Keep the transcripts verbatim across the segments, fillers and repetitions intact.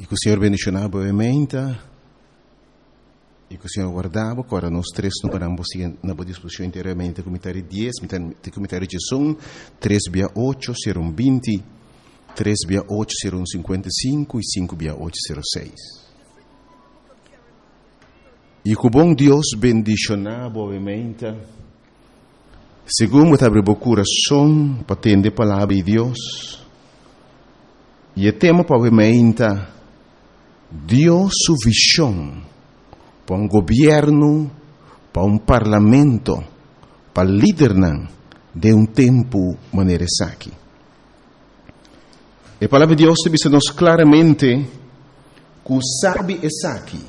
que o Senhor bendicionava brevemente e que o Senhor guardava. Agora nós três não paramos na boa disposição inteiramente. Comentário dez, comentário de som, três via oito, zero um vinte, três via oito, zero um cinquenta e cinco e cinco via oito, zero seis. E que o bom Deus bendicionava brevemente, segundo abre o coração para atender a palavra de Deus. E o tema brevemente, Deus sua visão para um governo, para um parlamento, para liderar de um tempo maneira aqui. A palavra de Deus diz-nos claramente que sabe essa aqui,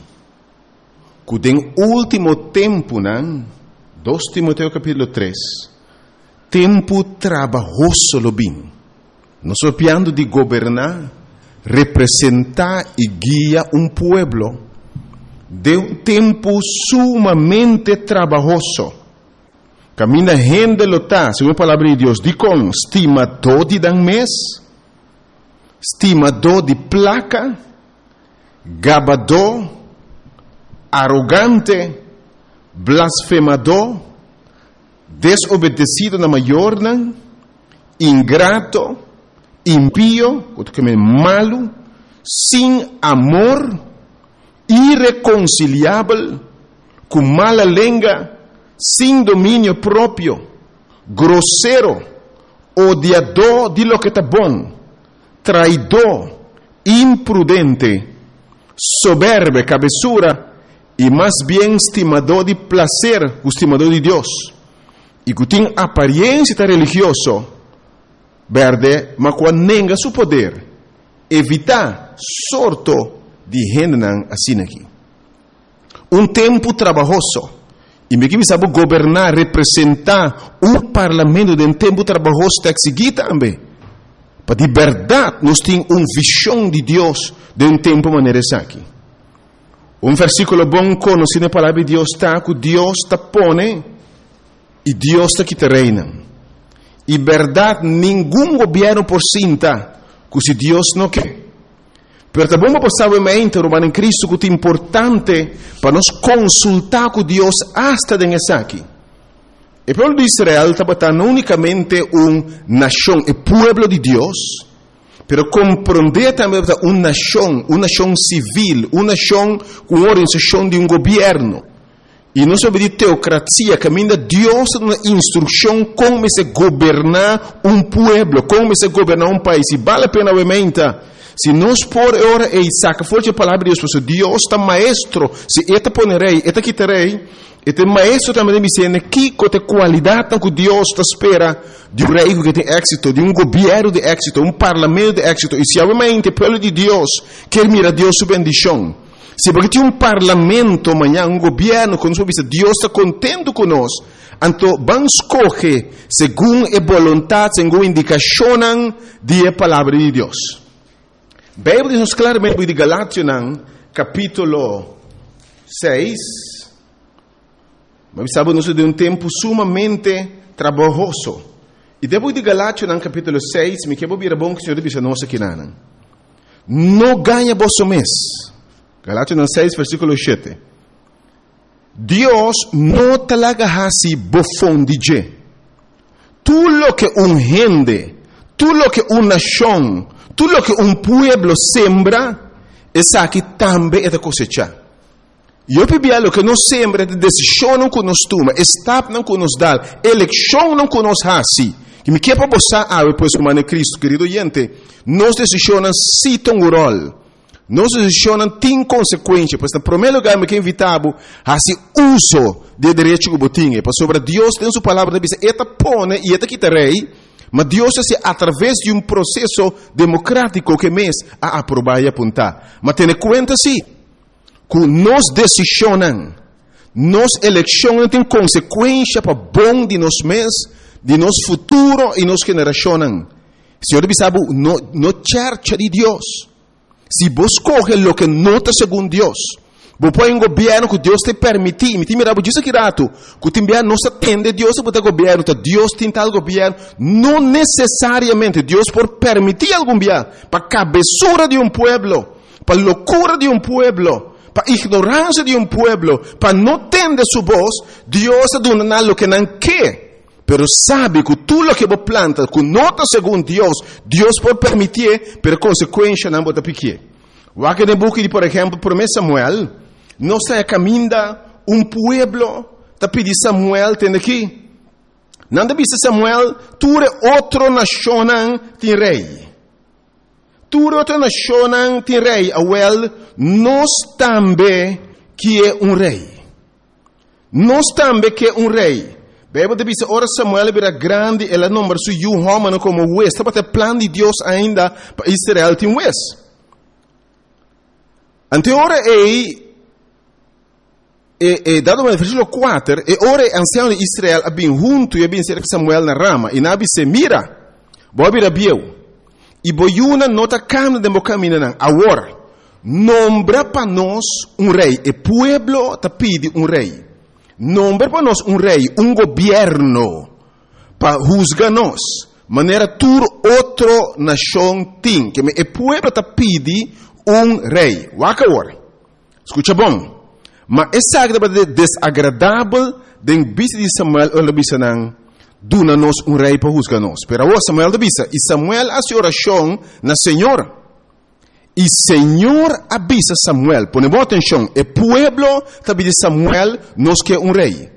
que no último tempo, dois Timoteo capítulo três, tempo trabalhoso lo bem. Nós estamos falando de governar, representar e guiar um pueblo de um tempo sumamente trabalhoso. Camina gente lota, segundo a palavra de Deus, de com estimador de dan mês, estimador de placa, gabador, arrogante, blasfemador, desobedecido na maior, ingrato, impío, malo, sem amor, irreconciliável, com mala língua, sem domínio próprio, grosseiro, odiador de lo que está bom, traidor, imprudente, soberbo, cabeçura, e mais bem estimador de prazer, estimador de Deus, e que tem aparência religiosa, verde, mas com nenga seu poder, evitar sorto de gente assim aqui. Um tempo trabalhoso, e me que sabe governar, representar um parlamento de um tempo trabalhoso tem que seguir também. Para de verdade, nós temos uma visão de Deus de um tempo maneira aqui. Um versículo bom conhecido na palavra de Deus está que Deus está pone e Deus está que te reina. E verdade, nenhum governo por cinta que se Deus não quer. Pero também vamos passar o mente romano em Cristo que é importante para nós consultar com Deus hasta nessa aqui. O povo de Israel está não unicamente uma nação, o povo de Deus, pero compreender também uma nação, uma nação civil, uma nação com organização de um governo. E não sobre de teocracia, caminha Deus na instrução como se governar um povo, como se governar um país. E vale a pena obviamente, se nós por hora e saca forte a palavra de Deus, porque Deus está maestro, se eta ponerei, eta quitarei, este maestro também me ensina que com a qualidade que Deus está espera de um rei que tem êxito, de um governo de êxito, um parlamento de êxito. E se realmente o povo de Deus quer mirar Deus sua bendição, se porque tem um parlamento amanhã, um governo, quando Deus está contente conosco, então vamos escolher segundo a vontade, segundo a indicação da palavra de Deus. A Bíblia diz claramente de Galátias, capítulo seis, mas sabemos de um tempo sumamente trabalhoso. E depois de Galátias, capítulo seis, me quero vir a bom que o Senhor diz a nós aqui, não ganha vosso mês. Galátias seis, versículo sete. Deus não talaga hasi bofão de je. Tu lo que um gente, tu lo que uma nação, tu lo que um pueblo sembra, essa aqui também é da cosecha. E eu pedi lo que nós sembra, de decisão não que nos toma, estado não que nos dá, eleição não que nos hasi. Que me quer para você, ah, depois como é Cristo, querido gente, nós decisões citam o rol. Nós decisões têm consequências, pois, no primeiro lugar, me quer invitar a se uso de direito que botinha, para sobre Deus tem sua palavra, diz, eta pone e eta quitarei, mas Deus é através de um processo democrático que mês a aprovar e apontar. Mas tenha conta sim, que nós decisões, nós eleições têm consequência para bom de nós mesmos, de nosso futuro e nossa geração. Senhor, sabe, no, no church de Deus. Se você coge o que não está segundo Deus, você põe um governo que Deus te permite, me mira, você diz aqui rato, que o governo não se atende Deus para o governo, Deus tem tal governo, não necessariamente Deus por permitir algum governo, para a cabeçura de um pueblo, para a loucura de um pueblo, para a ignorância de um pueblo, para não entender sua voz, Deus está dando algo que não quer. Pero sabe que tudo o que você planta, que nota segundo Deus, Deus pode permitir, pero consequência não pode pequer. O que no book de, por exemplo, primeiro Samuel, não está caminhando um pueblo, está pedindo Samuel, tem aqui. Não deve ser Samuel, tu é outra nação, tem rei. Tu é outra nação, tem rei. Awel, nós também que é um rei. Nós também que é um rei. Bíblia diz, ora Samuel era grande, ela número su yu homem como o West. Para o plano de Deus ainda para Israel tem West. Ante ora é E, e dado no versículo quatro, e ora ancião de Israel abin junto e abin ser Samuel na rama, e nabi se mira, bobi rabieu, e boiuna nota camina de mo camina nan, agora, nombra para nós um rei, e pueblo te pide um rei, nombra para nós um rei, um governo, para juzgar nós, maneira tur outro nação tem, que e pueblo te pide um rei, waka agora, escuta bom, mas essa é desagradável den bisa de Samuel ou bisa nang duna nos um rei para juzgar nos. Pero o Samuel de bisa e Samuel hace oração na Senhor. E Senhor avisa Samuel, pone boa atenção, e pueblo tabi de Samuel nos que um rei.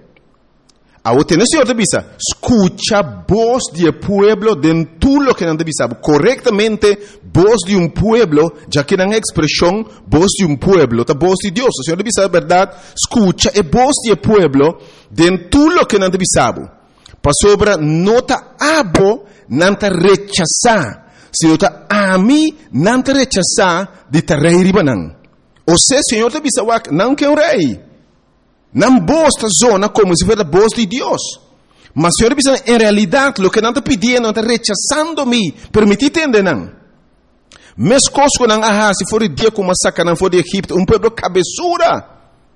A o tener Senhor de bisa, escucha voz de pueblo dentro lo que não de bisa, correctamente voz de um pueblo, já que não é expressão voz de um pueblo, tá voz de Deus. O Senhor de bisa, verdade, escucha e voz de pueblo dentro lo que não de bisa. Para sobre nota abo, não te rechazar, se nota ami, não te rechazar de te rei ribanan. Ou seja, Senhor de bisa, não que é um rei. Não bosta zona como se fosse a voz de Deus. Mas Senhor, em realidade, o que não está pedindo, não está rechazando-me. Permite entender, não. Mas coisas que não há, se for dia como a saca, não for de Egipto, um povo cabeçura.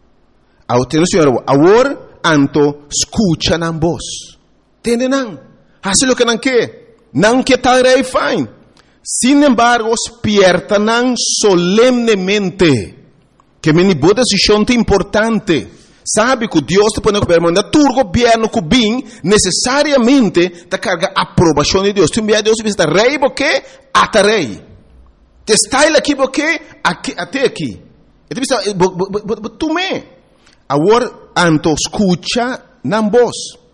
Ao ter o Senhor, agora, anto, escuta na voz. Entende, não? Faz o que não quer. Não quer tal rei, fine. Sin embargo, despierta não solenemente. Que me boa decisão é importante. Sabe que Deus te põe governo, tu governo que bem necessariamente te carga a aprovação de Deus. Tu envia Deus visita rei porque até rei. Te está ele aqui porque até aqui. E tu pensa, tu me. Agora, anto escucha na voz.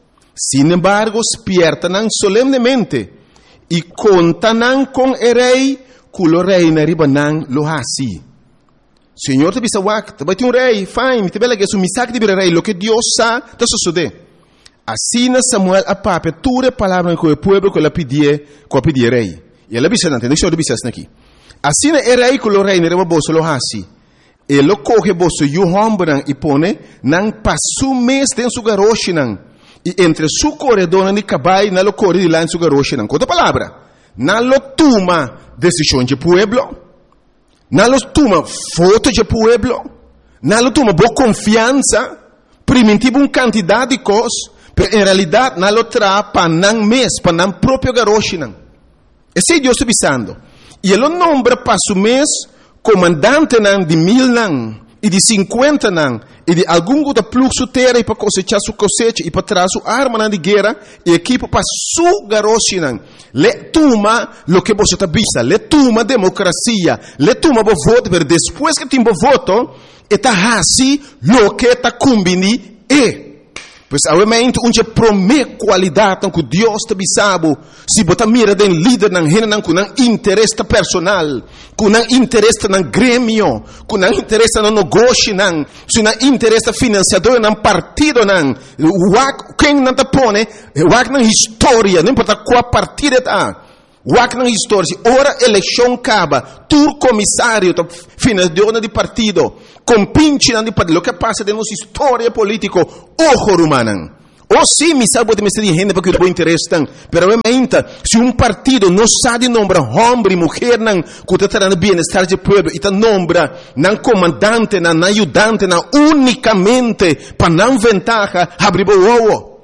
Sin embargo, despierta nan solenemente e conta nan com o rei, que o rei na riba nan lo hasi. Senhor, te bisa wak, te vai ter um rei, fine, te bela que é o misak de vir rei, lo que Deus sa, te sucede. Assim Samuel a pape, tudo palavra que o povo que ela pedia, que pedia rei. E ela bisa nante, deixa eu bisa aqui. Assim é rei que o rei ne reba bolso lo hasi. Ele coge bolso yu hombran e pone nan pasu mês den su garoshi nan. E entre su corredor ni cabai na lo corre de lá em su garoshi nan. Outra palavra, na lo toma decisão de pueblo. Não los toma foto de pueblo, não los toma boa confiança, primitivo uma quantidade de coisas, mas em realidade não lo traz para não mês, para não próprio garoche não. Esse é Deus está avisando. E ele nombra para su mês comandante não de mil não, e de cinquenta não, e de algum outro fluxo terra para cosechar sua cosecha e para trazer sua arma não de guerra e equipo para su garoche não. Le toma lo que você está vista, le toma democracia, le toma o voto, mas depois que tem o voto, está assim lo que está combini e. Pois obviamente onde promete qualidade que Deus te bisabo, se botar mira den líder não rena não com interesse personal, com interesse no grêmio, com interesse no negócio não, se não interesse financiador não partido não, o quem não te põe, o na história, não importa qual partido está. Wak na história, ora eleição acaba, tu comissário, financiador de partido, compinche de partido, o que passa de nossa história política, ojo rumanan. Ou sim, me sabe de me gente porque o interesse tem, pero obviamente, se um partido não sabe nombrar homem e mulher não, que está trazendo bem-estar de povo, e está nombra não comandante, não ajudante, não unicamente para não ventaja, abrir o ovo.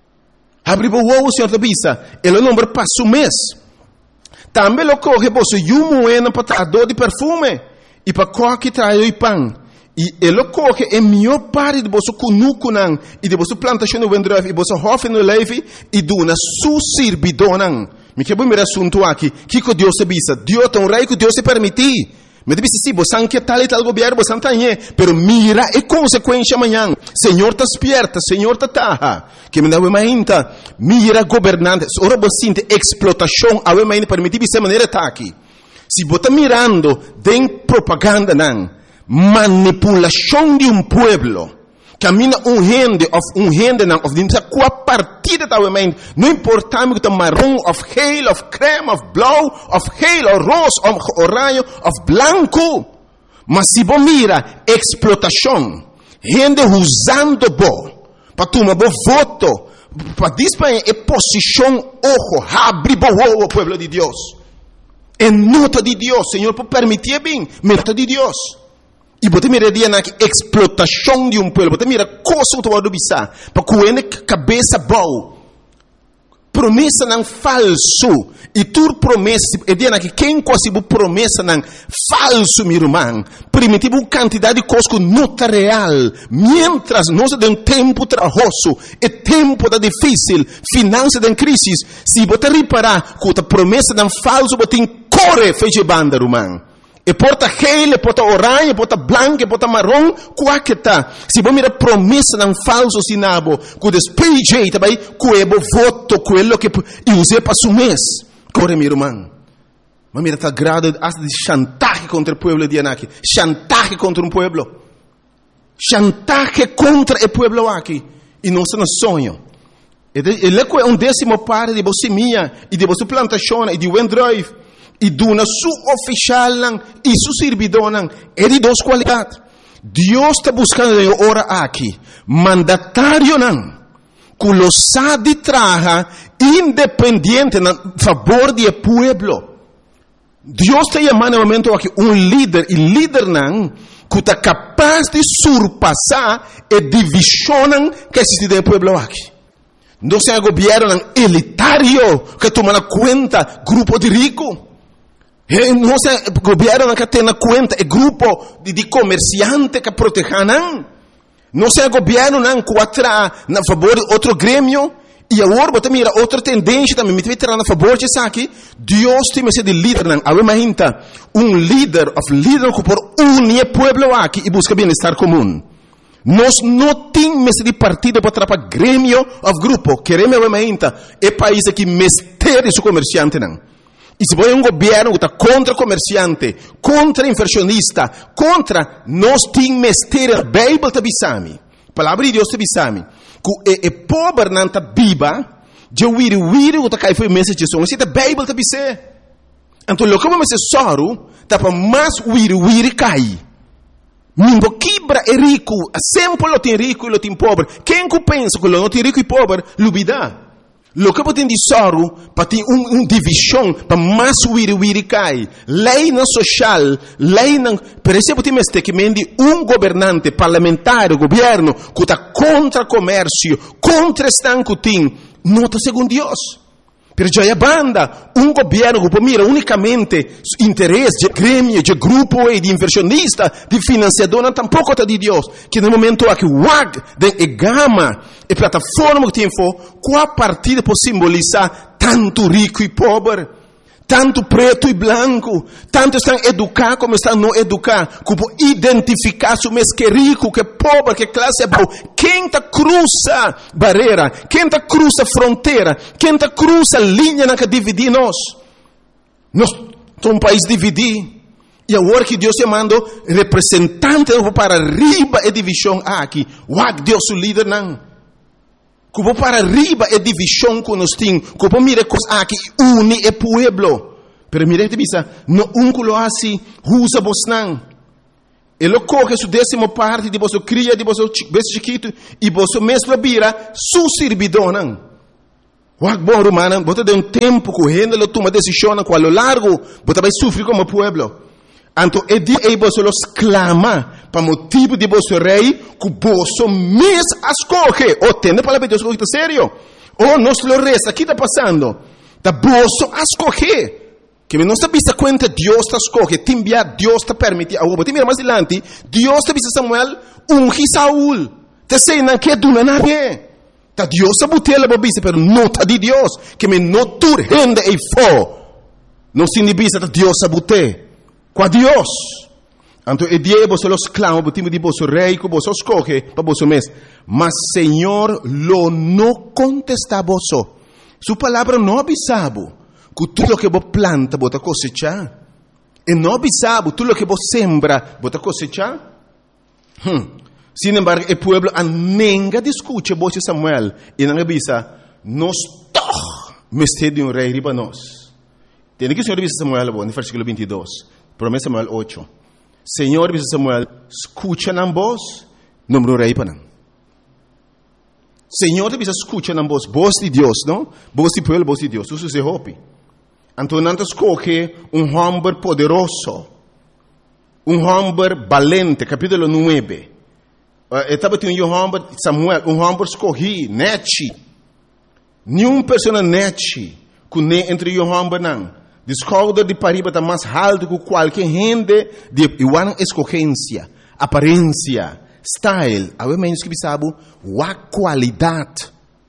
Abrir o ovo, senhor da bisa, ele nombra passo mês. Também lo coge você e um moeda para dor de perfume. e para coque trai o pão. E ele coque é melhor parte de você cunucunan e de você plantação no vendrove e você hofe no leve e duna su sirbidonan. Me que bom me assunto aqui. Que que Deus se bisa? Deus tem um rei que Deus se permitir. Me disse sim, você não quer tal e tal governo, você não tem, pero mira é consequência amanhã. Senhor está despierta, Senhor está taha. Que me dá uma ainda, mira governante. Ora você sente explotação, a uma ainda permitir dessa maneira tá aqui. Se você está mirando, tem propaganda não. Manipulação de um pueblo. Camina um rende, of um rende não, of dinsa qua partida da mente. Não importa me que tá marrom, of geel, of creme, of blauw, of geel, of rosa, of orange, of blanco. Mas se você mira explotação, rende usando bo, para tomar bo voto, para disparar é posição ojo, abre bo o pueblo de Deus. É nota de Deus, Senhor, por permitir bem, nota de Deus. E você mira dia na explotação de um povo, você mira coisa que tu vai bisa, para coene cabeça boa, promessa não falso, e tu promessa, é dia na que quem quase bu promessa não falso, meu irmão, primitivo uma quantidade de coisas que não está real, mientras nós de um tempo trabalhoso, é tempo da difícil, finança de crise, se você reparar que a promessa não falso, você corre feche banda, irmão. E porta gel, e porta orange, e porta branco, e porta marrom, qual que tá? Se você mira promessa não falso sinabo, que despeje também, que é voto, quello que e use para su mês. Corre, meu irmão. Mas mira, tá grado de chantaje contra o povo de Anaki. Chantaje contra um povo. Chantaje contra o povo aqui. E não se nos sonho. Ele é um décimo parte de você minha, e de você plantação, e de Wendrive. E duna su oficial e su servidor é de duas qualidades. Deus está buscando ora aqui mandatário não, que lo sabe traga independente a favor do povo. Deus está chamando no momento aqui um líder e líder não que está capaz de surpassar a divisão que existe no povo aqui. Não é um governo elitário que toma na conta grupo de ricos. Não é o governo que tem na conta é grupo de, de comerciantes que protegem. Não é o governo que atrai na favor de outro grêmio. E agora você mira outra tendência também. Me vai na favor de isso aqui. Deus tem que ser de líder. Imagina um líder, of líder que por unir o povo aqui e busca bem-estar comum. Nós não temos de partido para atrapalhar grêmio ou grupo. Queremos imagina é país que mestre seu comerciante não. E se você é um governo que está contra comerciante, contra inversionista, contra, nós temos mestre, a Bíblia está bisami. A palavra de Deus está bisami. Que é pobre não está biba, de wiri wiri que está caindo foi mensagem de som. Se a Bíblia está bisé. Então, o que vamos dizer soro, está para mais wiri wiri cai. Nimbo quebra é rico, sempre lo tem rico e lo tem pobre. Quem que pensa que lo não tem rico e pobre, lubida. Lo que tem de soro, para ter uma um divisão, para mais wiri wiri cai. Lei não social, lei não... Per exemplo, tem este que mende um governante parlamentar, governo, que está contra comércio, contra estanco tem, não está segundo Deus. Per a banda, um governo que mira unicamente interesse de grêmio, de grupo e de inversionista, de financiador, não tampouco está de Deus. Que no momento aqui, o W A G, de gama, e plataforma que tem for, qual partida pode simbolizar tanto rico e pobre, tanto preto e branco, tanto estão educados como estão não educados, que pode identificar se mês que é rico, que é pobre, que classe é boa. Quem está cruza barreira, quem está cruza fronteira, quem está cruza linha que divide nós. Nós somos um país dividido. E agora que Deus mandou representante para arriba a divisão aqui, o A G Deus o líder não. Que vou para arriba é divisão que nós temos. Que vou mirar coisas aqui, une o povo. Pero mire te bisa, no um que lo assim, usa vos não. Ele coge sua décima parte de vosso cria, de vosso beijo chiquito, e vosso mesmo vira su servidor não. O bom romano, você tem um tempo correndo, ele toma decisão, com a lo largo, você vai sofrer como povo. Então, é dia que você los clama para motivo de vosso rei, que você mesmo escolhe. Ou tem a palavra de Deus que está sério. Ou nós lo resta, o que está passando? Da você escolhe. Que me não se bisa cuenta Dios te escoge, te envia Dios te permite. Agora, te mira mais adiante, Dios te bisa Samuel, ungi Saúl. Te sei não que duna nadie. Ta Dios se butela babisa, pero no ta di Dios. Que me no tur hende e fo. Não se inibisa ta Dios se bute. Qua Dios. Anto e die bo se los clamo, bo timo di bo so rei, ko bo so escoge, pa bo so mes. Mas Señor lo no contesta boso. Su palabra no avisabo. Que tudo que você planta, você cosechar. E não sabe, tudo que você sembra, você cosechar. Hum. Sin embargo, o povo anenga discute você Samuel. E não avisa, nós toch, mestre de um rei riba nós. Tem que o Senhor avisa Samuel, no versículo vinte e dois. Promessa Samuel oito. Senhor avisa Samuel, escucha na voz, número rei para não. Senhor avisa, escucha na voz, voz de Deus, não? Voz de povo, voz de Deus. Isso se hope. Então, não escolhe um homem poderoso, um homem valente, capítulo nove. Estava tendo um homem, Samuel, um homem escolhi, nete. Nenhuma pessoa nete, que nem entre um homem não. Descobre de pariba está mais alto que qualquer gente de igual escolhência, aparência, style. Há menos que sabe, a qualidade,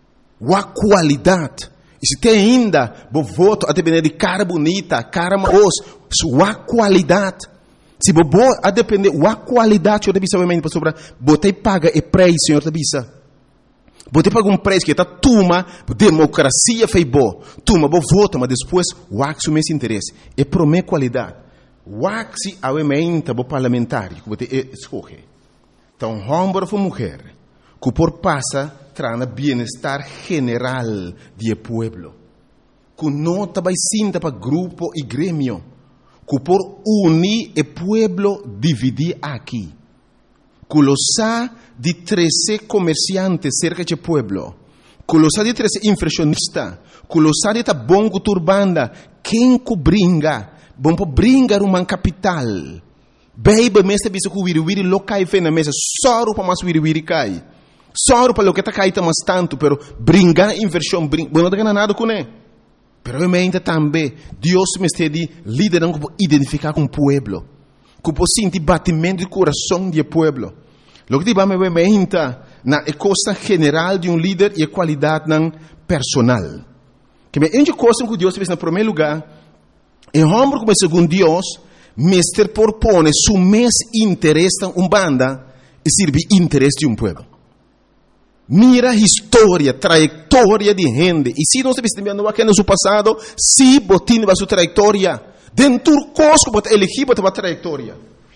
a qualidade. E se tem ainda, bo voto a depender de cara bonita, cara maos, sua qualidade. Se bo a depender da qualidade, eu deve saber para sobre, botei paga e preço, senhor debisa. Botei paga um preço que está tuma, democracia fei bo, tuma bo voto, mas depois wax o mesmo interesse. E promete qualidade. Wax a emenda bo parlamentar, que botei escolhe. Então, homem ou mulher, que por passa trana bienestar general de pueblo. Que não vai sinta para grupo e grêmio. Que por unir o pueblo dividir aqui. Que lo sa de treze comerciantes cerca de pueblo. Que lo sa de treze inflacionista. Que lo sa de ta bongo turbanda. Quem que bringa? Bom para bringar uma capital. Baby, mestre bisa que wiri wiri locai fe na mesa. Soro para mais wiri wiri cai. Só para o que está caindo mais tanto, pero brincar inversão, brincar, não está ganhando nada com ele. Pero eu ainda também, Deus me está de liderando para identificar com o povo, para sentir batimento do coração do povo. O que vai me ainda na coisa general de um líder e a qualidade não personal. Que me ende coisa que Deus fez no primeiro lugar, é homem como segundo Deus, mestre propõe seu mes interesse em uma banda e serve interesse de um povo. Mira a história, trajetória de gente. E se não se vestindo aqui no seu passado, se botin a sua trajetória, dentro do cosco, bota elegir, bota a trajetória.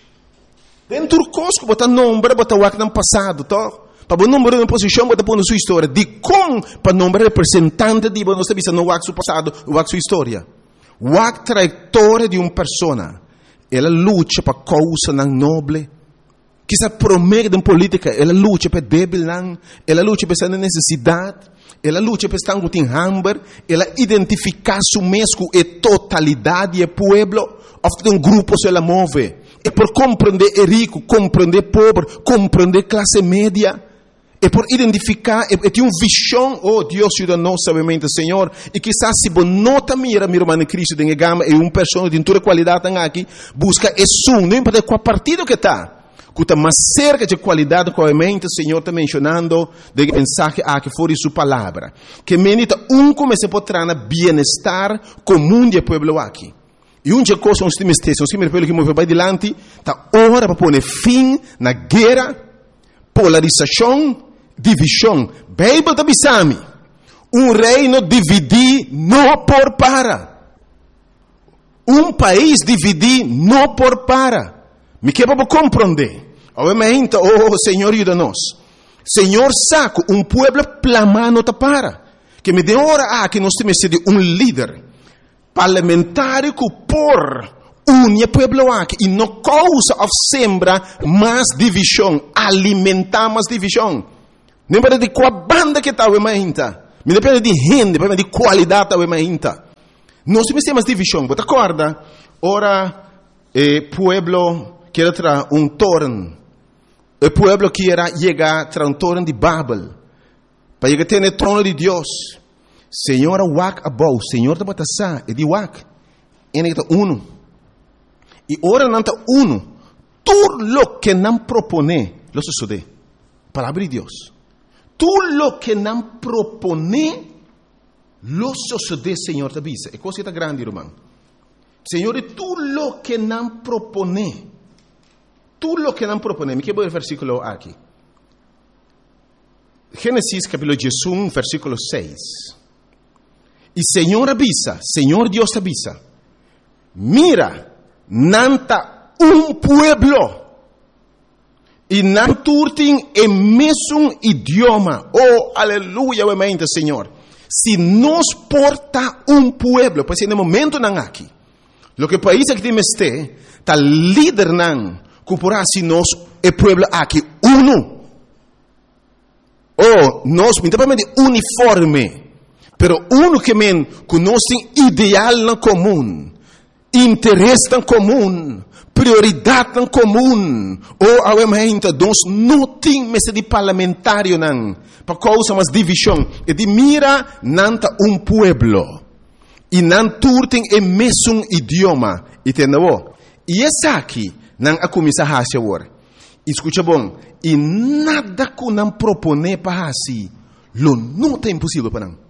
Dentro do cosco, bota nome, bota o que no passado, tá? Para o número de posição, bota a sua história. De com, para o nome representante de você vista no seu passado, o sua história. A trajetória de uma pessoa, ela luta para causa não nobre. Que se promete em política, ela luta para débil, ela luta para essa necessidade, ela luta para estar com hambre, ela identifica su mesmo e totalidade do povo, ofte um grupo se ela move, é por compreender o rico, compreender o pobre, compreender a classe média, é por identificar, é ter uma visão, oh Deus ajuda nós, sabemente, Senhor, e quizás se você não está mira, meu irmão Cristo, de gama, é uma pessoa de toda qualidade aqui, busca esse um, não importa qual partido que está, que está mais cerca de qualidade com a mente, o Senhor está mencionando de mensagem a que for sua palavra. Que menita um comece a trazer bem-estar comum do povo aqui. E um dia coisa, uns times textos, uns times que move para adiante, está hora para pôr fim na guerra, polarização, divisão. Bíblia da Bisami. Um reino dividir não por para. Um país dividir não por para. Me quer para compreender. Obviamente, oh Senhor, ajuda-nos. Senhor, saco, um povo plamando tá para. Que me dê hora a que nós temos de um líder parlamentar que por unir povo aqui e não causa of sembra mais divisão, alimentar mais divisão. Não depende de qual banda que está o ainda. Me depende de gente, depende de qualidade o ainda. Nós temos mais divisão. Você acorda? Ora, eh, povo que era um torno. O povo que era chegar a um torno de Babel. Para chegar a ter o trono de Deus. Senhor, wak abou. Senhor, está batendo e de wak. ene está uno. Y ahora no está uno. Todo lo que nos propone, lo sucede. Palabra de Dios. Todo lo que nos propone, lo sucede, Señor, te avisa. Es cosa grande, hermano. Señor, todo lo que nos propone, todo lo que nos propone. Me quiero ver el versículo aquí. Génesis capítulo dieciuno, versículo seis. Y Señor avisa, Señor Dios avisa. Mira, nanta un pueblo. Y nanturtin en mesmo idioma. Oh, aleluya, obviamente, Señor. Si nos porta un pueblo, pues en el momento nan aquí, lo que país aquí me esté, tal líder nan, cupora si nos el pueblo aquí uno. Oh, nos, minimamente uniforme, pero uno que men conoce ideal en común, interés en común, prioridade em comum. Ou, obviamente, nós não temos de parlamentário, não. Para causa mais divisão. E de mira, nanta um pueblo. E não turtem o mesmo idioma. Entendeu? E esse aqui, não a começar a fazer agora. Escuta bom. E nada que não propone para assim, lo não é impossível para não.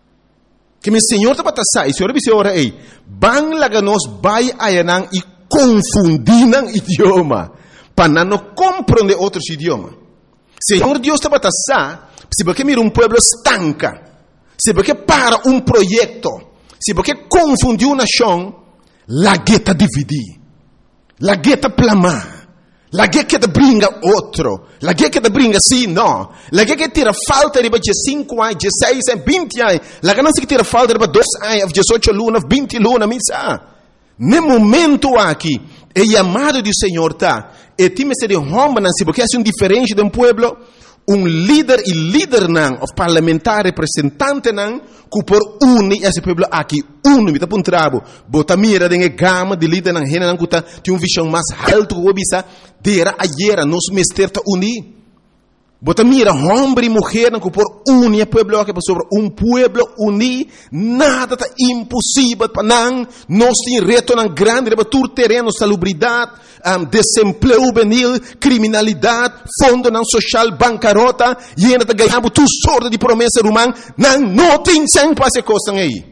Que meu Senhor está para passar. E o Senhor disse agora, ei, bang laga nós vai ayanang e confundindo idioma, para não compreender outros idiomas. Senhor Deus está para passar, se você mira um povo estanca, se você para um projeto, se você confundir uma nação, la gueta dividir, la gueta plamar, la gueta brinca outro, la gueta brinca sim, não, la gueta tira falta de cinco anos, dezesseis anos, vinte anos, la gueta não tira falta de dois anos, dezoito lunas, vinte lunas, misa. No momento aqui, é chamado do Senhor, tá? E time se de homem, se porque é um diferente de um pueblo, um líder e líder não, o parlamentar representante não, que por unir esse pueblo aqui, unir, tá um trabo, bota mira de gama de líder não, rena não que tá, tem uma visão mais alta que o bisa, dera ayer, nos mester tá unir. Bota mira, homem e mulher, que por unir o pueblo aqui, sobre um pueblo unir, nada está impossível para não, nós temos reto não grande, para todo terreno, salubridade, um, desemprego juvenil, criminalidade, fundo não social, bancarrota, e ainda está ganhando tudo sorte de promessa romana, não, não tem sempre para se costa aí.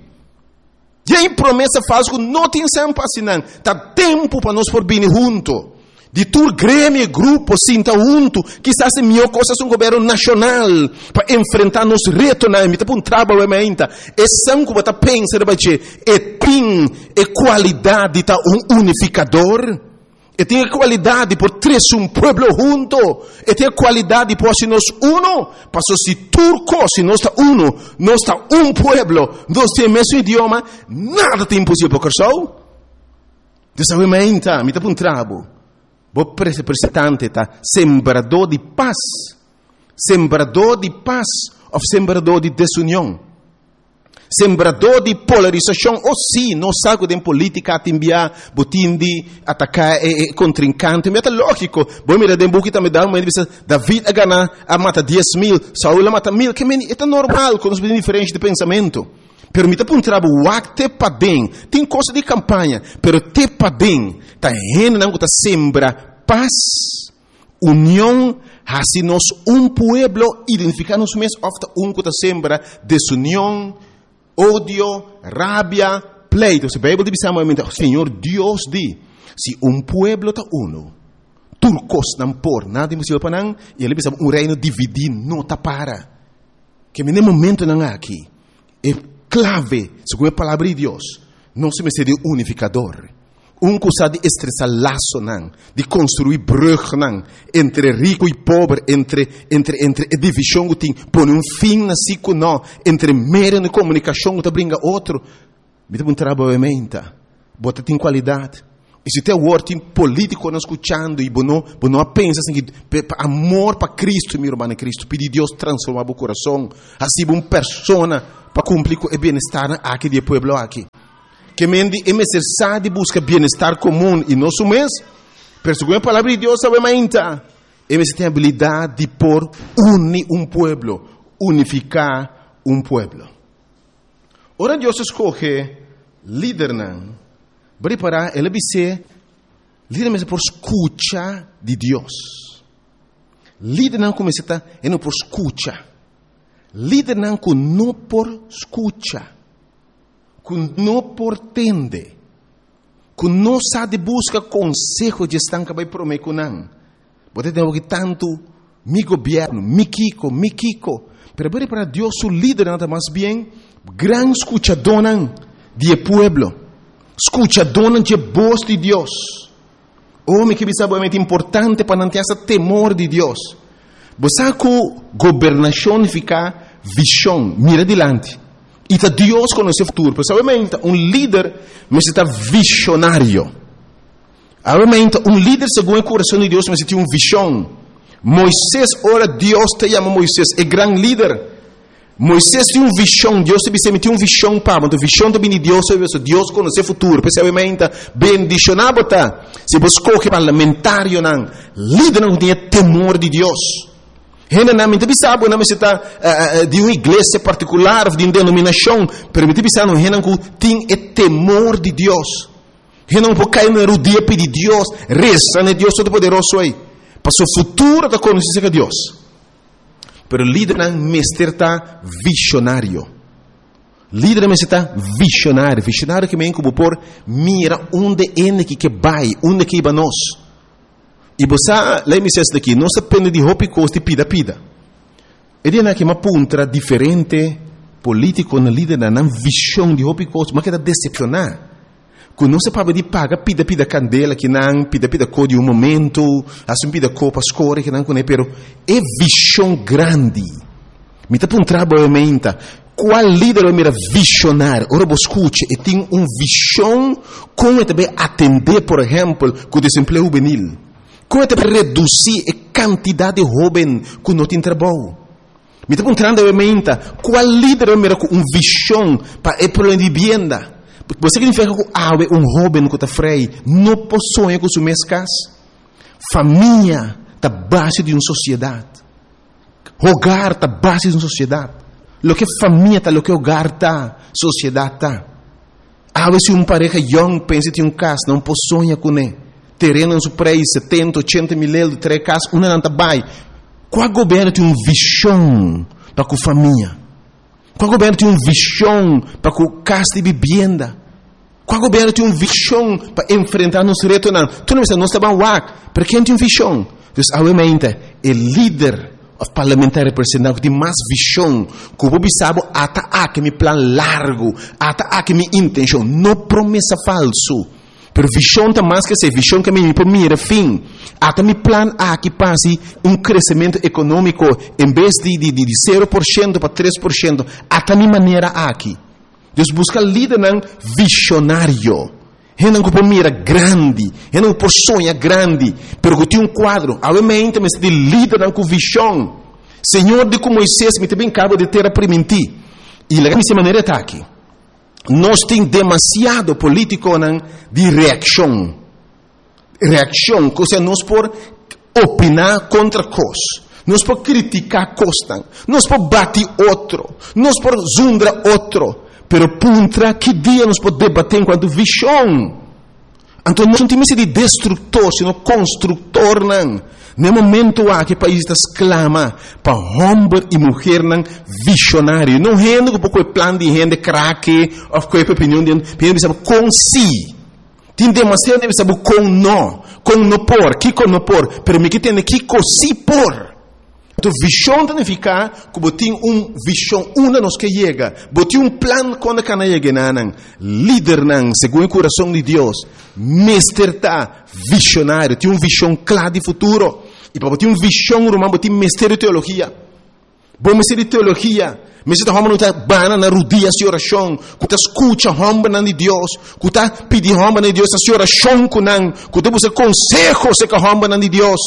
E aí promessa falsa, não tem sempre para se não, está tempo para nós por vir junto. De todo grêmio e grupo sinta junto, quizás é melhor coisa um governo nacional para enfrentar nos retos na emita para um trabalho ainda. É sangue para pensar de é tem é qualidade tá um unificador, é tem qualidade por três um pueblo junto, é tem qualidade por se nós uno, para se turco se nós está uno, nós está um pueblo, nós temos o mesmo idioma, nada tem impossível para o Deus aumenta, emita para um trabalho. O representante está sembrador de paz, sembrador de paz ou sembrador de desunião, sembrador de polarização. Ou sim, não sabe de política a enviar, botim de atacar e, e contrincante. Mas é lógico. Bom, mira, de um também dá uma entrevista. David a ganhar, a mata dez mil, Saúl a mata mil. Que é normal, com os diferentes de pensamento. Permita para um trabalho, o acte para bem, tem coisa de campanha, pero te para bem, está rendo não está sembra paz, união, assim nós um pueblo identificamos mesmo, ofta um que está sembra desunião, ódio, rabia, pleito. Se a Bíblia diz realmente, Senhor Deus diz, se um pueblo está uno, turcos não por nada impossível para não, e ele diz um reino dividido não está para, que no momento não há aqui, é clave, segundo a palavra de Deus, não se me de unificador. Um coisa de estressar laço, não, de construir brug, não, entre rico e pobre, entre, entre, entre a divisão que tem, põe um fim na cico, não, entre meio de comunicação que brinca outro. Me um trabalho aumenta, bota tem qualidade. E se tem word político não escutando, e não, não pensa assim, que amor para Cristo, meu irmão Cristo, pedir Deus transformar o coração, assim uma pessoa para cumprir com o bem-estar aqui do povo aqui. Que mendi é necessário de buscar bem-estar comum e nosso mês, pero segundo a palavra de Deus, sabe ainda, é necessário ter a habilidade de por unir um povo, unificar um povo. Ora Deus escolhe líder não, Preparar, ele dice, líder mesmo por escucha de Deus. Líder não começa é não por escucha. Líder não com não por escucha. Com não por tende. Com não sabe busca consejo de estar que vai prometer com não. Você tem que tanto mi governo, mi Kiko, mi Kiko. Pero para Deus o líder nada mais bem gran escuchador de pueblo. Escuchador de voz de Deus. Homem que sabe é muito importante para não ter esse temor de Deus. Você que governação fica visão, mira adiante. E tá Deus conhece o futuro. Pessoalmente, um líder necessita visionário. Obviamente, um líder segundo o coração de Deus necessita uma visão. Moisés, ora Deus te chama Moisés, é grande líder. Moisés tinha uma visão, Deus te disse, tinha uma visão para, mas a visão também de Deus, Deus conhece o futuro. Pessoalmente, bendicionado tá. Se você escolhe parlamentário, não, líder não tem temor de Deus. Hena na mente sabe não necessita uh, de uma igreja particular, de uma denominação, permite pensar no hena que tem o temor de Deus. Hena não pode cair na rodilha pedir Deus, reza né Deus todo-poderoso aí. Para o futuro da conhecer de Deus. Pero líder não necessita visionário. Líder não necessita visionário. Visionário que vem como por mira onde é que vai, onde que vai nós. E você, lá me diz daqui, não se depende de roupa e custo pida pida. Ele é que uma puntra diferente político na líder na visão de roupa e custo, mas que dá decepcionar. Quando não se pode de paga pida pida candela que não pida pida cor de um momento, assim pida cor para escolher que não conhece, pero é visão grande. Me está puntra boamente. Qual líder é mira visionário? Ora você escute, e tem uma visão como também atender, por exemplo, com o desemprego juvenil. Como é que reduzir a quantidade de jovens que não tem trabalho? Me está perguntando, obviamente, qual líder é com uma visão para o problema de vivienda? Você significa que um jovem que está freio não possui com sua casa? Família está base de uma sociedade. Hogar está base de uma sociedade. Lo que família está, lo que hogar está, sociedade está. Às vezes uma pareja young pensa que um casa não possui com ele. Terreno no preço setenta, oitenta mil euros, três casas, uma não vai. Qual governo tem uma visão para a família? Qual governo tem uma visão para a casa de vivenda? Qual governo tem uma visão para enfrentar nos retos? Não, tu não sabe, nós estamos lá, para quem tem uma visão? Então, obviamente, o líder parlamentar representante que tem mais visão, que o povo sabe, até aqui meu plano largo, até aqui minha intenção, não promessa falso. Pero visão está mais que ser visão que me mira fim. Até mi plan A que passe um crescimento econômico em vez de, de, de, de zero por cento para três por cento. Até mi maneira aqui. Deus busca líder não visionário. Ele não pode mira grande. Ele não pode sonhar grande. Pero que tem um quadro. Obviamente, mas de líder não com visão. Senhor de como Moisés me também acaba de ter a permitir. E a minha maneira está aqui. Nós temos demasiado político de reação. Reação, ou seja, nós por opinar contra coisas. Nós por criticar coisas. Nós por bater outro. Nós por zundar outro. Pero puntra, que dia nós podemos debater enquanto visão? Então, nós não temos de destrutor, sino construtor. No momento há que o país está exclama para homem e mulher visionário. Não é que pouco plano de gente craque, ou qualquer opinião de gente, com si. Tem demasiado de saber com não, com não por, que com não por, pero me que tem que com si por. Então, visão significa que você tem uma visão, uma nos que chega, você tem um plano quando cana chega nan, líder nan, segundo o coração de Deus, mestre tá visionário, tem uma visão clara de futuro. E para você ter uma visão, você tem mestre de teologia. Bom mestre de teologia, mestre de homem não está bana na rodilha de oração, que está escuta homem de Deus, que está pedindo homem de Deus a oração com nan, que está buscando consejo se com homem de Deus.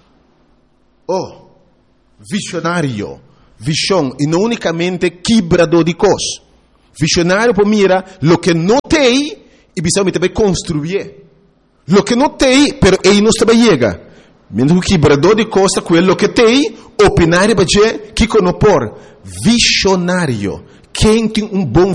Oh, visionário, visão, e não unicamente quebrador de coisas. Visionário para mira lo que não tem e precisa também construir. Lo que não tem, pero ele não também chega. Mesmo que quebrador de costa, quello que tem, opinar e bater, que não por. Visionário. Quem tem uma boa